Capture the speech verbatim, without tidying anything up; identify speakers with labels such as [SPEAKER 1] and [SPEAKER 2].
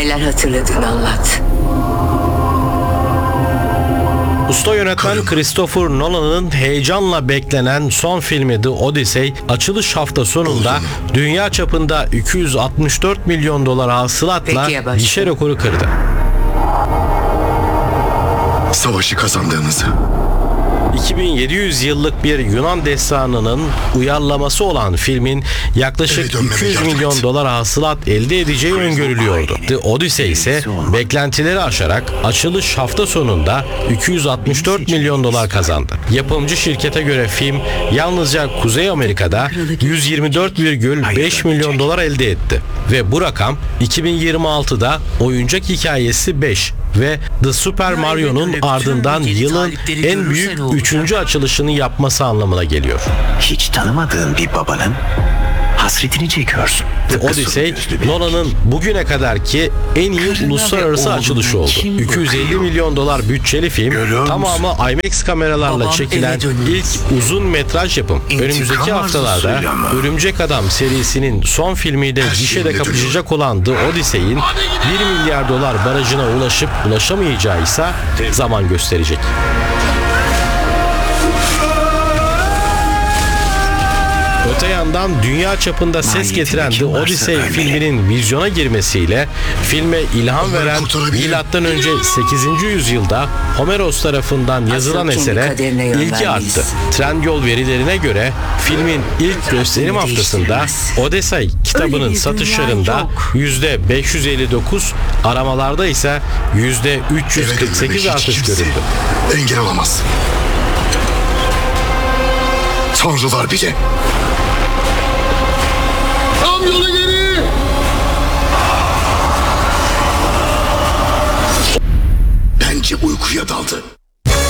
[SPEAKER 1] neler hatırladığını anlat.
[SPEAKER 2] Usta yönetmen Christopher Nolan'ın heyecanla beklenen son filmi The Odyssey, açılış hafta sonunda dünya çapında iki yüz altmış dört milyon dolar hasılatla gişe rekoru kırdı.
[SPEAKER 3] Savaşı kazandığınızı.
[SPEAKER 2] iki bin yedi yüz yıllık bir Yunan destanının uyarlaması olan filmin yaklaşık iki yüz milyon dolar hasılat elde edeceği öngörülüyordu. The Odyssey ise beklentileri aşarak açılış hafta sonunda iki yüz altmış dört milyon dolar kazandı. Yapımcı şirkete göre film yalnızca Kuzey Amerika'da yüz yirmi dört virgül beş milyon dolar elde etti. Ve bu rakam iki bin yirmi altıda Oyuncak Hikayesi beş ve The Super Mario'nun ardından yılın en büyük üçüncü açılışını yapması anlamına geliyor.
[SPEAKER 4] Hiç tanımadığın bir babanın hasretini çekiyorsun.
[SPEAKER 2] The Odyssey, Nolan'ın bugüne kadarki en iyi uluslararası açılışı oldu. iki yüz elli milyon dolar bütçeli film, tamamı IMAX kameralarla çekilen ilk uzun metraj yapım. Önümüzdeki haftalarda Örümcek Adam serisinin son filmiyle gişede kapışacak olan The Odyssey'in bir milyar dolar barajına ulaşıp ulaşamayacağı ise zaman gösterecek. Öte yandan dünya çapında ses getiren The Odyssey filminin vizyona girmesiyle filme ilham veren milattan önce sekizinci yüzyılda Homeros tarafından yazılan esere ilgi arttı. Trendyol verilerine göre filmin ilk gösterim haftasında Odyssey kitabının satışlarında yüzde beş yüz elli dokuz, aramalarda ise yüzde üç yüz kırk sekiz artış görüldü.
[SPEAKER 3] Engel olamaz. Tanrılar bile. Tam yola geri. Bence uykuya daldı.